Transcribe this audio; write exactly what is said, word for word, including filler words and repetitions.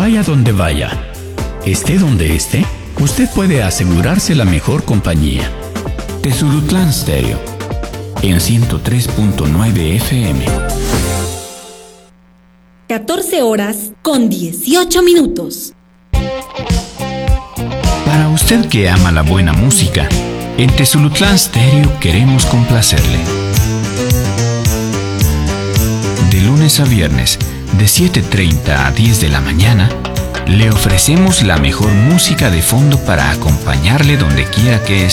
Vaya donde vaya, esté donde esté, usted puede asegurarse la mejor compañía. Tezulutlán Stereo, en ciento tres punto nueve F M. catorce horas con dieciocho minutos. Para usted que ama la buena música, en Tezulutlán Stereo queremos complacerle. De lunes a viernes, de siete treinta a diez de la mañana, le ofrecemos la mejor música de fondo para acompañarle donde quiera que esté.